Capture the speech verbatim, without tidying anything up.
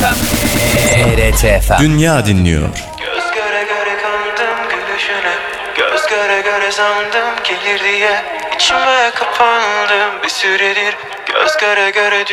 T R T F M. Dünya dinliyor. Göz göre göre kandım gülüşüne, göz göre göre sandım gelir diye, İçime kapandım bir süredir. Göz göre göre